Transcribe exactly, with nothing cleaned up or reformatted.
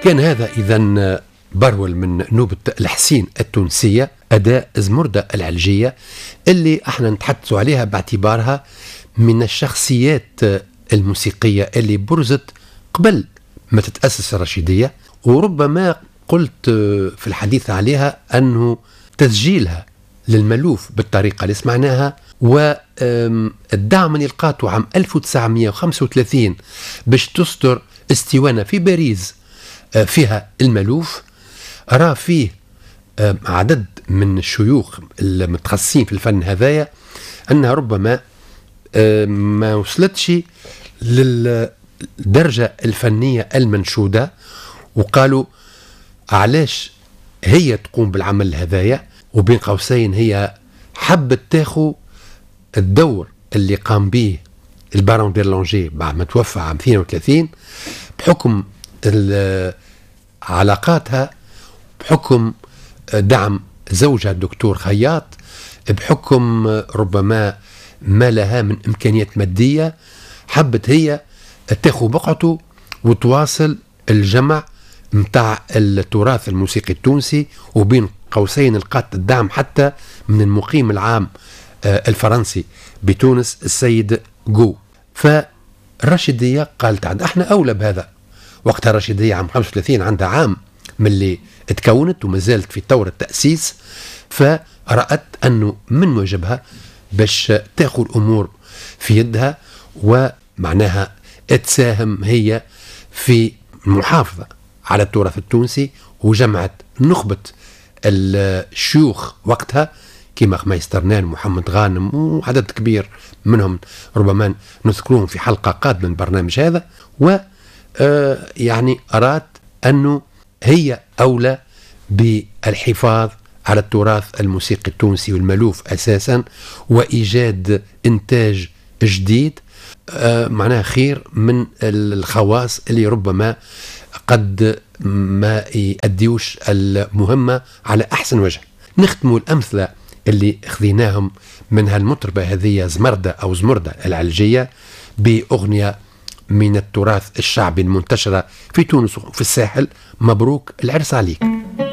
كان هذا إذن برول من نوبة الحسين التونسية، أداء زمردة العلجية اللي احنا نتحدثوا عليها باعتبارها من الشخصيات الموسيقية اللي برزت قبل ما تتأسس الرشيدية، وربما قلت في الحديث عليها أنه تسجيلها للملوف بالطريقة اللي سمعناها والدعم اللي لقاته عام ألف وتسعمائة وخمسة وثلاثين باش تصدر استوانة في باريس فيها الملوف، راه فيه عدد من الشيوخ المتخصصين في الفن هذايا أنها ربما ما وصلتش للدرجة الفنية المنشودة، وقالوا علاش هي تقوم بالعمل هذايا، وبين قوسين هي حبت تاخو الدور اللي قام به البارون ديرلونجي بعد ما توفى عام اثنين وثلاثين بحكم علاقاتها، بحكم دعم زوجها الدكتور خياط، بحكم ربما ما لها من إمكانيات مادية، حبت هي تاخو بقعته وتواصل الجمع متاع التراث الموسيقي التونسي، وبين قوسين لقات الدعم حتى من المقيم العام الفرنسي بتونس السيد جو. فالرشيدية قالت عند احنا أولى بهذا. وقتها الرشيدية عام خمسة وثلاثين عندها عام من اللي اتكونت وما زالت في طور التأسيس، فرأت أنه من واجبها باش تاخذ الأمور في يدها، ومعناها تساهم هي في المحافظة على التراث التونسي، وجمعت نخبة الشيوخ وقتها كما خميس ترنان ومحمد غانم وعدد كبير منهم ربما نذكرهم في حلقة قادمة من البرنامج هذا. و يعني أراد أنه هي أولى بالحفاظ على التراث الموسيقي التونسي والملوف أساسا، وإيجاد إنتاج جديد معناها خير من الخواص اللي ربما قد ما يأديوش المهمة على أحسن وجه. نختموا الأمثلة اللي خذيناهم من هالمطربة هذه زمردة أو زمردة العلجية بأغنية من التراث الشعبي المنتشرة في تونس وفي الساحل، مبروك العرس عليك.